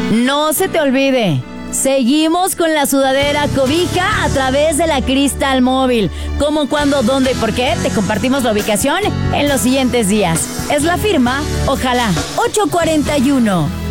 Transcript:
No se te olvide, seguimos con la sudadera cobija a través de la Cristal Móvil. Como, cuándo, dónde y por qué, te compartimos la ubicación en los siguientes días. Es la firma Ojalá 841.